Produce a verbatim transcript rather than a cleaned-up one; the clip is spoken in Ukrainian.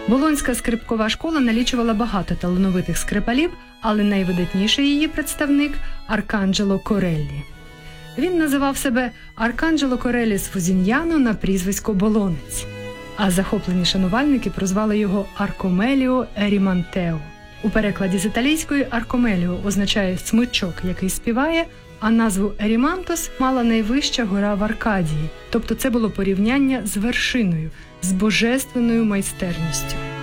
Болонська скрипкова школа налічувала багато талановитих скрипалів, але найвидатніший її представник – Арканджело Кореллі. Він називав себе Арканджело Кореллі Сфузіньяно на прізвисько Болонець, а захоплені шанувальники прозвали його Аркомеліо Ерімантео. У перекладі з італійської Аркомеліо означає «смичок, який співає», а назву Ерімантос мала найвища гора в Аркадії, тобто це було порівняння з вершиною, з божественною майстерністю.